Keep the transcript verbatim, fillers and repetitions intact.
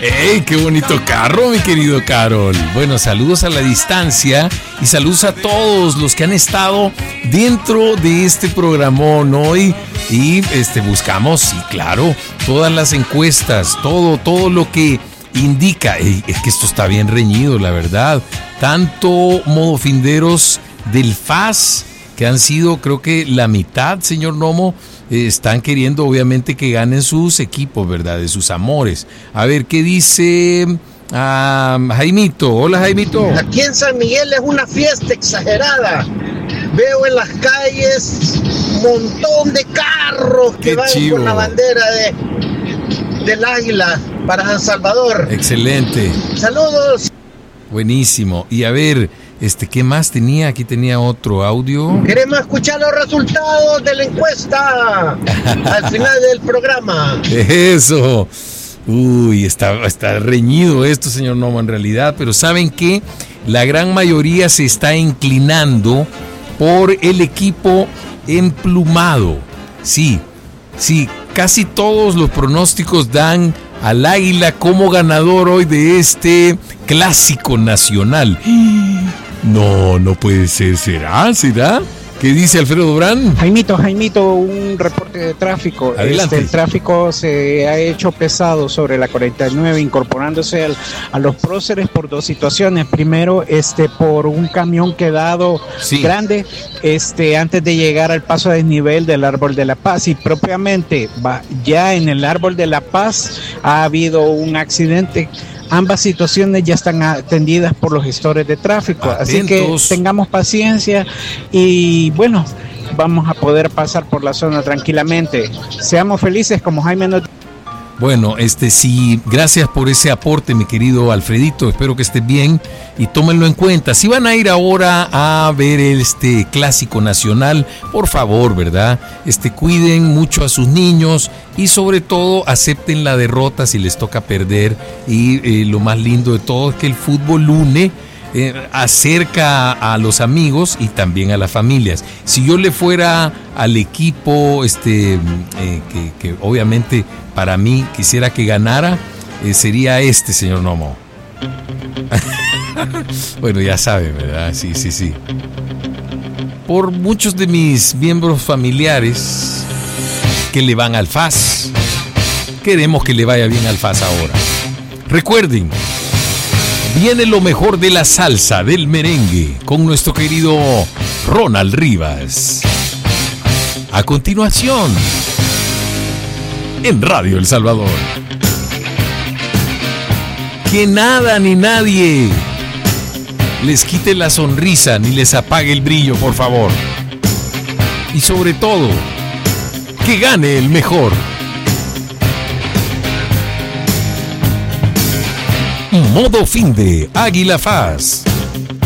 ¡Ey, qué bonito carro, mi querido Carol! Bueno, saludos a la distancia y saludos a todos los que han estado dentro de este programón hoy. Y este, buscamos, sí, claro, todas las encuestas, todo, todo lo que indica. Ey, es que esto está bien reñido, la verdad. Tanto modofinderos del F A S, que han sido, creo que la mitad, señor Nomo, eh, están queriendo obviamente que ganen sus equipos, ¿verdad? De sus amores. A ver, ¿qué dice uh, Jaimito? Hola, Jaimito. Aquí en San Miguel es una fiesta exagerada. Veo en las calles un montón de carros que Qué van chivo. con la bandera de, del águila para San Salvador. Excelente. Saludos. Buenísimo. Y a ver, este, ¿qué más tenía? Aquí tenía otro audio. Queremos escuchar los resultados de la encuesta al final del programa. Eso. Uy, está, está reñido esto, señor Nomo, en realidad. Pero ¿saben qué? La gran mayoría se está inclinando por el equipo emplumado. Sí, sí, casi todos los pronósticos dan al Águila como ganador hoy de este clásico nacional. No, no puede ser. ¿Será? ¿Será? ¿Qué dice Alfredo Durán? Jaimito, Jaimito, un reporte de tráfico. Adelante. Este, el tráfico se ha hecho pesado sobre la cuarenta y nueve, incorporándose al, a los próceres por dos situaciones. Primero, este, por un camión quedado Sí. grande, este, antes de llegar al paso a desnivel del Árbol de la Paz. Y propiamente, va, ya en el Árbol de la Paz ha habido un accidente. Ambas situaciones ya están atendidas por los gestores de tráfico. Atentos. Así que tengamos paciencia y bueno, vamos a poder pasar por la zona tranquilamente. Seamos felices como Jaime nos... Bueno, este sí, gracias por ese aporte, mi querido Alfredito. Espero que estés bien y tómenlo en cuenta. Si van a ir ahora a ver este clásico nacional, por favor, ¿verdad? Este, cuiden mucho a sus niños y sobre todo acepten la derrota si les toca perder. Y eh, lo más lindo de todo es que el fútbol une. Eh, acerca a los amigos y también a las familias. Si yo le fuera al equipo este, eh, que, que obviamente para mí quisiera que ganara, eh, sería este, señor Nomo. Bueno, ya saben, ¿verdad? Sí, sí, sí. Por muchos de mis miembros familiares que le van al F A S, queremos que le vaya bien al F A S ahora. Recuerden, viene lo mejor de la salsa, del merengue, con nuestro querido Ronald Rivas. A continuación, en Radio El Salvador. Que nada ni nadie les quite la sonrisa ni les apague el brillo, por favor. Y sobre todo, que gane el mejor. Modo fin de Águila F A S.